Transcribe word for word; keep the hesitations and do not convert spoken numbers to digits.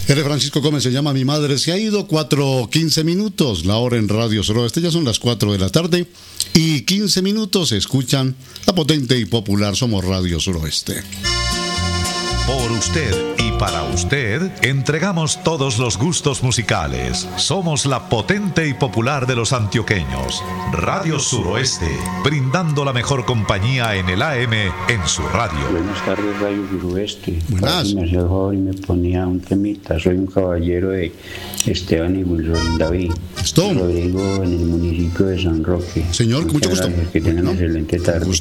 R. Francisco Gómez se llama Mi Madre Se Ha Ido, cuatro quince minutos, la hora en Radio Suroeste, ya son las cuatro de la tarde y quince minutos, escuchan la potente y popular Somos Radio Suroeste. Por usted y para usted, entregamos todos los gustos musicales. Somos la potente y popular de los antioqueños. Radio Suroeste, brindando la mejor compañía en el A M en su radio. Buenas tardes, Radio Suroeste. Buenas. Me hacía el favor y me ponía un temita. Soy un caballero de Esteban y Wilson David. Esto. Lo digo en el municipio de San Roque. Señor, con mucho gusto. Gracias, que tengan ¿No? excelente tarde. Gusto.